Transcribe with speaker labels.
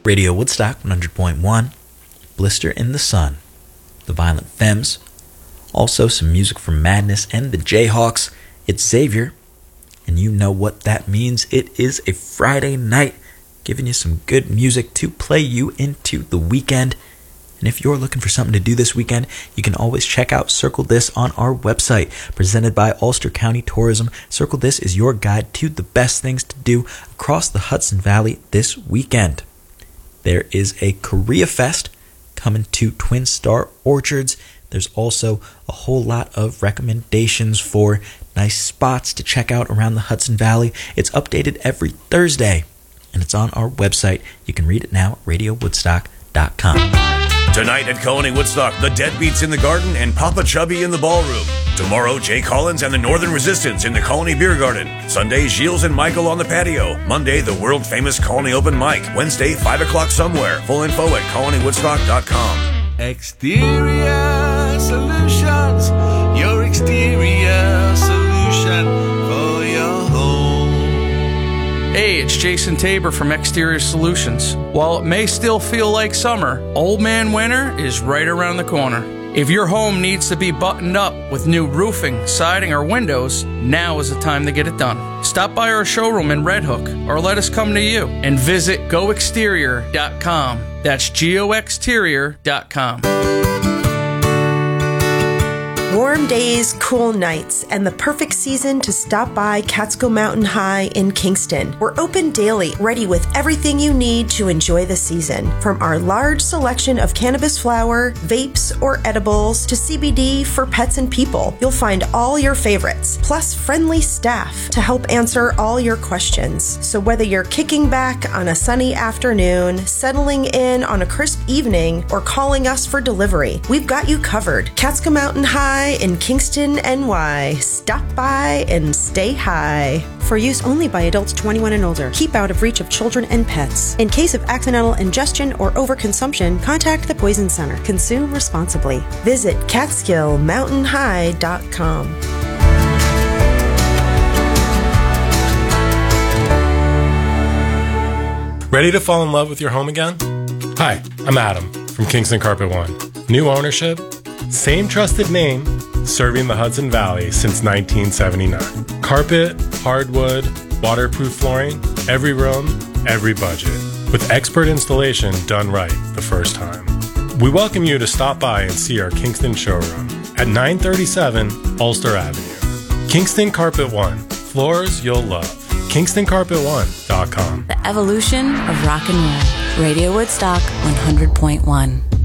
Speaker 1: Radio Woodstock 100.1, Blister in the Sun, The Violent Femmes, also some music from Madness and the Jayhawks. It's Xavier, and you know what that means. It is a Friday night, giving you some good music to play you into the weekend. And if you're looking for something to do this weekend, you can always check out Circle This on our website, presented by Ulster County Tourism. Circle This is your guide to the best things to do across the Hudson Valley this weekend. There is a Korea Fest coming to Twin Star Orchards. There's also a whole lot of recommendations for nice spots to check out around the Hudson Valley. It's updated every Thursday, and it's on our website. You can read it now at radiowoodstock.com.
Speaker 2: Tonight at Colony Woodstock, the Deadbeats in the Garden and Papa Chubby in the Ballroom. Tomorrow, Jay Collins and the Northern Resistance in the Colony Beer Garden. Sunday, Gilles and Michael on the patio. Monday, the world-famous Colony Open Mic. Wednesday, 5 o'clock somewhere. Full info at colonywoodstock.com.
Speaker 3: Exterior Solutions, your exterior solution for your home.
Speaker 4: Hey, it's Jason Tabor from Exterior Solutions. While it may still feel like summer, Old Man Winter is right around the corner. If your home needs to be buttoned up with new roofing, siding, or windows, now is the time to get it done. Stop by our showroom in Red Hook, or let us come to you, and visit goexterior.com. That's goexterior.com.
Speaker 5: Warm days, cool nights, and the perfect season to stop by Catskill Mountain High in Kingston. We're open daily, ready with everything you need to enjoy the season. From our large selection of cannabis flower, vapes, or edibles, to CBD for pets and people, you'll find all your favorites, plus friendly staff to help answer all your questions. So whether you're kicking back on a sunny afternoon, settling in on a crisp evening, or calling us for delivery, we've got you covered. Catskill Mountain High in Kingston, NY. Stop by and stay high.
Speaker 6: For use only by adults 21 and older. Keep out of reach of children and pets. In case of accidental ingestion or overconsumption, contact the Poison Center. Consume responsibly.
Speaker 5: Visit CatskillMountainHigh.com.
Speaker 7: Ready to fall in love with your home again? Hi, I'm Adam from Kingston Carpet One. New ownership, same trusted name, serving the Hudson Valley since 1979. Carpet, hardwood, waterproof flooring, every room, every budget. With expert installation done right the first time. We welcome you to stop by and see our Kingston showroom at 937 Ulster Avenue. Kingston Carpet One. Floors you'll love. KingstonCarpet1.com.
Speaker 8: The evolution of rock and roll. Radio Woodstock 100.1.